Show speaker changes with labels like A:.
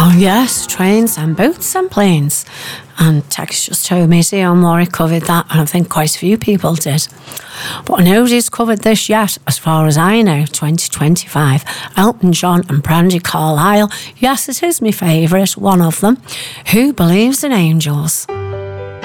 A: Oh yes, trains and boats and planes. And Tex just told me Zion Maury covered that, and I think quite a few people did. But nobody's covered this yet, as far as I know, 2025. Elton John and Brandi Carlile. Yes, it is my favourite, one of them. Who Believes in Angels?